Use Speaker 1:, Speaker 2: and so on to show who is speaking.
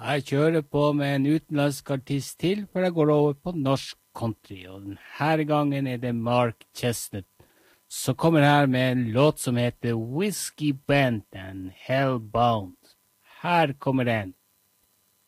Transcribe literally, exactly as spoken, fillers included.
Speaker 1: Jeg kjører på med en utenlandsk artist til, for jeg går over på norsk country, og denne gangen er det Mark Chestnut, som kommer her med en låt som heter Whiskey Band and Hellbound. Her kommer den.